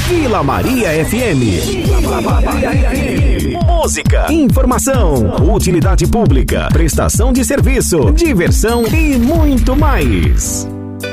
Vila Maria FM. Vila Maria FM. Música, informação, utilidade pública, prestação de serviço, diversão e muito mais.